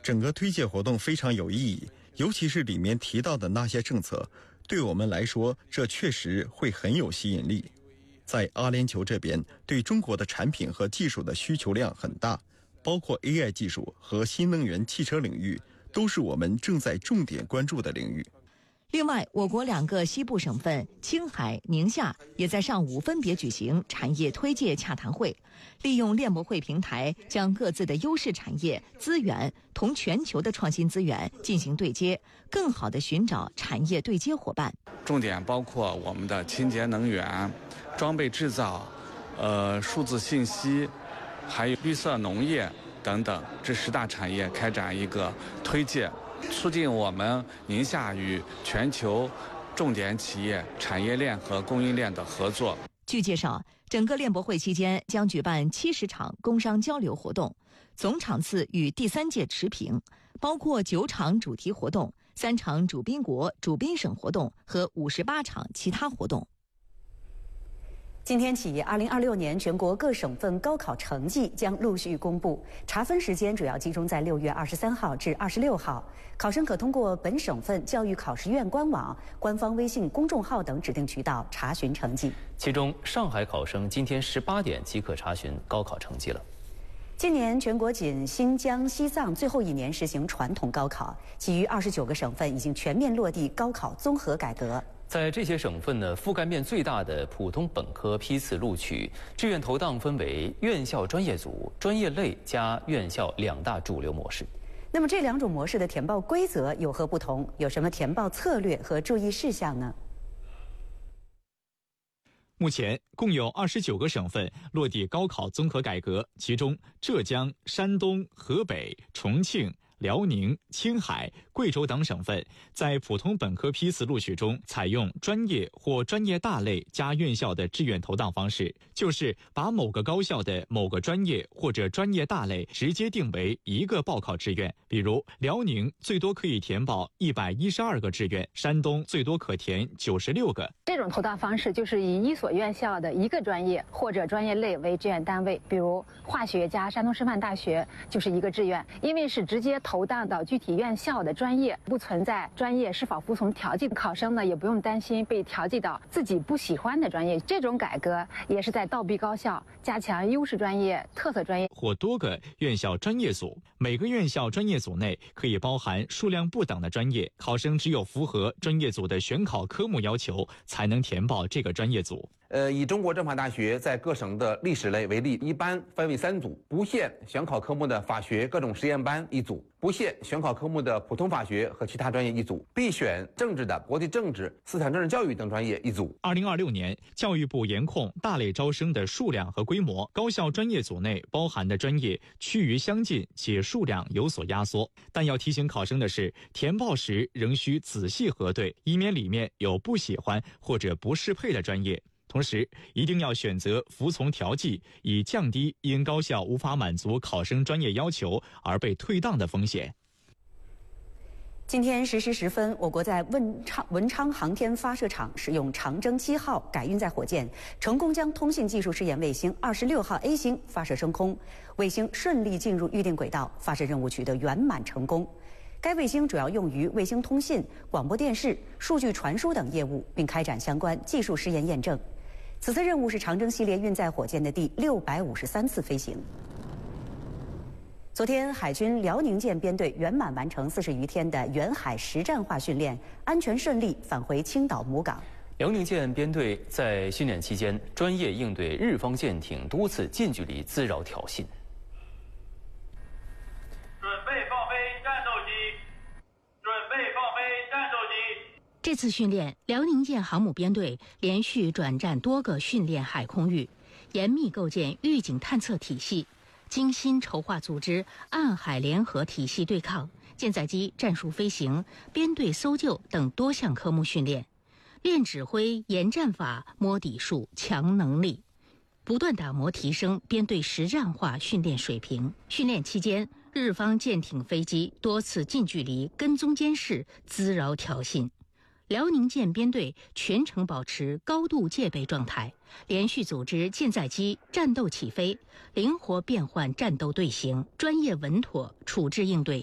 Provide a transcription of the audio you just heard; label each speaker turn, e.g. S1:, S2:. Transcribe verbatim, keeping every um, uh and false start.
S1: 整个推介活动非常有意义，尤其是里面提到的那些政策，对我们来说，这确实会很有吸引力。在阿联酋这边，对中国的产品和技术的需求量很大，包括 A I 技术和新能源汽车领域，都是我们正在重点关注的领域。
S2: 另外，我国两个西部省份青海、宁夏也在上午分别举行产业推介洽谈会，利用链博会平台，将各自的优势产业资源同全球的创新资源进行对接，更好地寻找产业对接伙伴。
S3: 重点包括我们的清洁能源、装备制造、呃数字信息，还有绿色农业等等，这十大产业开展一个推介，促进我们宁夏与全球重点企业产业链和供应链的合作。
S2: 据介绍，整个链博会期间将举办七十场工商交流活动，总场次与第三届持平，包括九场主题活动、三场主宾国、主宾省活动和五十八场其他活动。
S4: 今天起，二零二六年全国各省份高考成绩将陆续公布，查分时间主要集中在六月二十三号至二十六号。考生可通过本省份教育考试院官网、官方微信公众号等指定渠道查询成绩。
S5: 其中，上海考生今天十八点即可查询高考成绩了。
S4: 今年全国仅新疆、西藏最后一年实行传统高考，其余二十九个省份已经全面落地高考综合改革。
S5: 在这些省份呢，覆盖面最大的普通本科批次录取志愿投档分为院校专业组、专业类加院校两大主流模式。
S4: 那么这两种模式的填报规则有何不同？有什么填报策略和注意事项呢？
S6: 目前共有二十九个省份落地高考综合改革，其中浙江、山东、河北、重庆、辽宁、青海、贵州等省份在普通本科批次录取中采用专业或专业大类加院校的志愿投档方式，就是把某个高校的某个专业或者专业大类直接定为一个报考志愿。比如辽宁最多可以填报一百一十二个志愿，山东最多可填九十六个。
S7: 这种投档方式就是以一所院校的一个专业或者专业类为志愿单位，比如化学加山东师范大学就是一个志愿，因为是直接投档到具体院校的专业，不存在专业是否服从调剂，考生呢也不用担心被调剂到自己不喜欢的专业。这种改革也是在倒逼高校加强优势专业、特色专业
S6: 或多个院校专业组，每个院校专业组内可以包含数量不等的专业，考生只有符合专业组的选考科目要求，才能填报这个专业组。
S8: 呃，以中国政法大学在各省的历史类为例，一般分为三组：不限选考科目的法学各种实验班一组，不限选考科目的普通法学和其他专业一组，必选政治的国际政治、思想政治教育等专业一组。
S6: 二零二六年，教育部严控大类招生的数量和规模，高校专业组内包含的专业趋于相近，且数量有所压缩。但要提醒考生的是，填报时仍需仔细核对，以免里面有不喜欢或者不适配的专业。同时，一定要选择服从调剂，以降低因高校无法满足考生专业要求而被退档的风险。
S4: 今天十时十分，我国在文昌文昌航天发射场使用长征七号改运载火箭，成功将通信技术试验卫星二十六号 A 星发射升空，卫星顺利进入预定轨道，发射任务取得圆满成功。该卫星主要用于卫星通信、广播电视、数据传输等业务，并开展相关技术试验验证。此次任务是长征系列运载火箭的第六百五十三次飞行。昨天，海军辽宁舰编队圆满完成四十余天的远海实战化训练，安全顺利返回青岛母港。
S5: 辽宁舰编队在训练期间，专业应对日方舰艇多次近距离滋扰挑衅。
S9: 准备放飞战斗机，准备放飞战斗机。
S10: 这次训练，辽宁舰航母编队连续转战多个训练海空域，严密构建预警探测体系，精心筹划组织岸海联合体系对抗、舰载机战术飞行、编队搜救等多项科目训练，练指挥、研战法、摸底数、强能力，不断打磨提升编队实战化训练水平。训练期间，日方舰艇飞机多次近距离跟踪监视、滋扰挑衅。辽宁舰编队全程保持高度戒备状态，连续组织舰载机战斗起飞，灵活变换战斗队形，专业稳妥处置应对